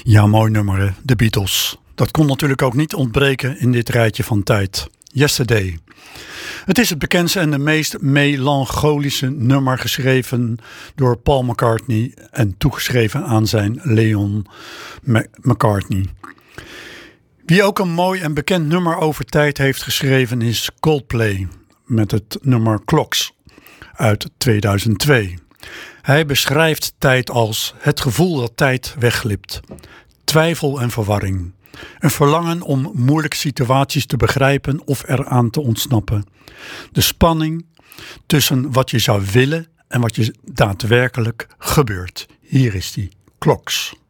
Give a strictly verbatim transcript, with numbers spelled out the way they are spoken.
Ja, mooi nummer, hè? De Beatles. Dat kon natuurlijk ook niet ontbreken in dit rijtje van tijd. Yesterday. Het is het bekendste en de meest melancholische nummer geschreven door Paul McCartney en toegeschreven aan zijn Leon McCartney. Wie ook een mooi en bekend nummer over tijd heeft geschreven is Coldplay met het nummer Clocks uit tweeduizend twee. Hij beschrijft tijd als het gevoel dat tijd wegglipt, twijfel en verwarring, een verlangen om moeilijke situaties te begrijpen of eraan te ontsnappen, de spanning tussen wat je zou willen en wat je daadwerkelijk gebeurt. Hier is die, Clocks.